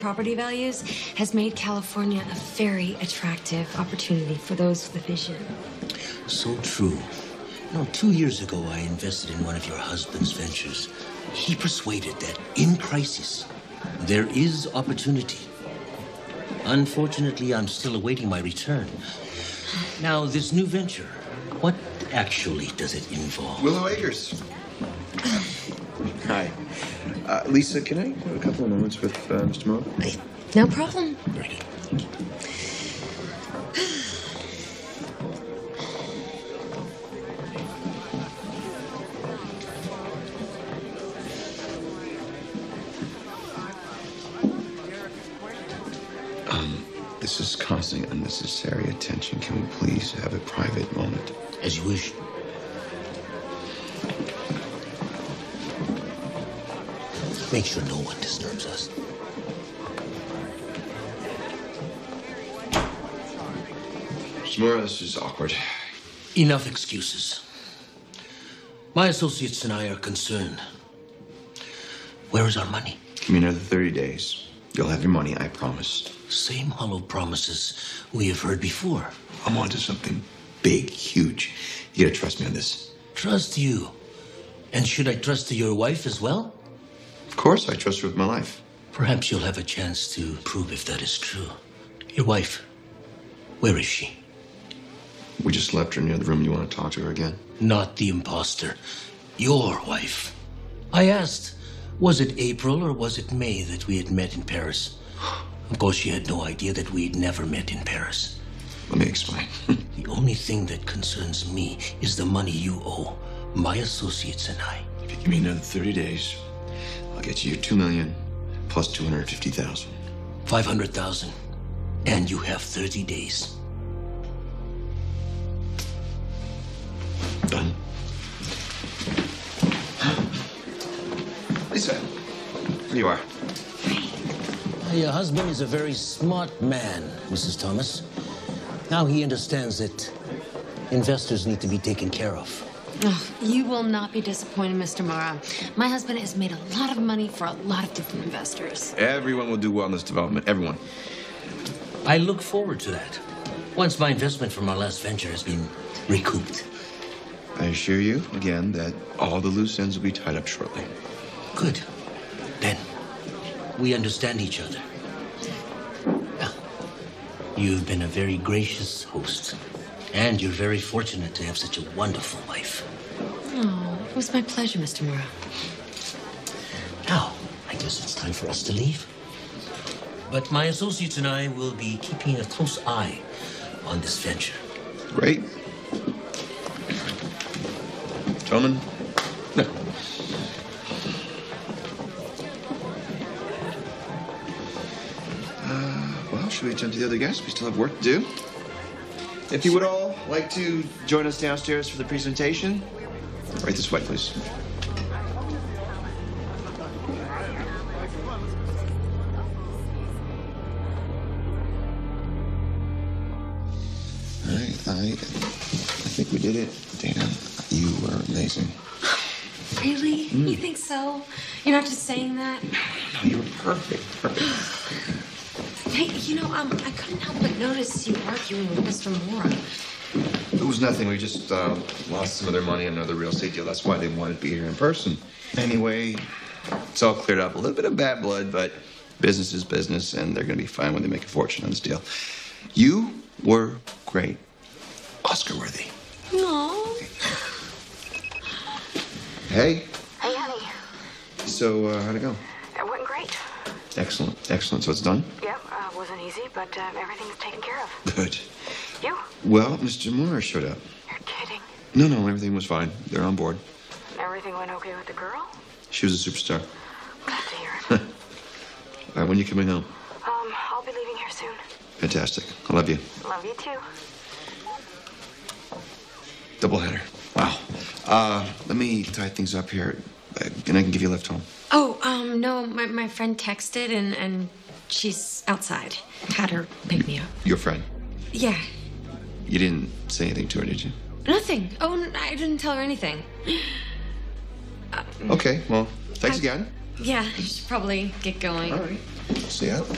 property values has made California a very attractive opportunity for those with a vision. So true. No, 2 years ago, I invested in one of your husband's ventures. He persuaded that in crisis, there is opportunity. Unfortunately, I'm still awaiting my return. Now, this new venture, what actually does it involve? Willow Acres. Hi. Lisa, can I have a couple of moments with Mr. Moe? No problem. Very good. This is causing unnecessary attention. Can we please have a private moment? As you wish. Make sure no one disturbs us. Shimura, this is awkward. Enough excuses. My associates and I are concerned. Where is our money? Give me another 30 days. You'll have your money, I promise. Same hollow promises we have heard before. I'm onto something big, huge. You gotta trust me on this. Trust you. And should I trust to your wife as well? Of course, I trust her with my life. Perhaps you'll have a chance to prove if that is true. Your wife, where is she? We just left her near the room. You want to talk to her again? Not the imposter. Your wife. I asked, was it April or was it May that we had met in Paris? Of course, she had no idea that we'd never met in Paris. Let me explain. The only thing that concerns me is the money you owe, my associates and I. If you give me another 30 days, I'll get you $2 million plus $250,000. 500,000. And you have 30 days. Done. Lisa, here you are. Your husband is a very smart man, Mrs. Thomas. Now he understands that investors need to be taken care of. Oh, you will not be disappointed, Mr. Mara. My husband has made a lot of money for a lot of different investors. Everyone will do well in this development. Everyone. I look forward to that. Once my investment from our last venture has been recouped. I assure you, again, that all the loose ends will be tied up shortly. Good. Then, we understand each other. Well, you've been a very gracious host. And you're very fortunate to have such a wonderful wife. Oh, it was my pleasure, Mr. Mora. Now, I guess it's time for us to leave. But my associates and I will be keeping a close eye on this venture. Great. Gentlemen? No. Well, should we jump to the other guests? We still have work to do. If you would all like to join us downstairs for the presentation, right this way, please. All right, I think we did it. Dana, you were amazing. Really? You think so? You're not just saying that? No, you were perfect. Perfect. Hey, I couldn't help but notice you arguing with Mr. Mora. It was nothing. We just lost some of their money on another real estate deal. That's why they wanted to be here in person. Anyway, it's all cleared up. A little bit of bad blood, but business is business, and they're going to be fine when they make a fortune on this deal. You were great. Oscar-worthy. No. Hey. Hey, honey. So, how'd it go? It went great. Excellent. Excellent. So it's done? Yeah, wasn't easy, but everything's taken care of. Good. You? Well, Mr. Moore showed up. You're kidding. No, everything was fine. They're on board. Everything went okay with the girl? She was a superstar. Glad to hear it. All right, when are you coming home? I'll be leaving here soon. Fantastic. I love you. Love you too. Doubleheader. Wow. Let me tie things up here, and I can give you a lift home. Oh, no, my friend texted and she's outside. Had her pick me up. Your friend? Yeah. You didn't say anything to her, did you? Nothing. Oh, I didn't tell her anything. Okay, well, thanks again. Yeah, I should probably get going. All right. See ya.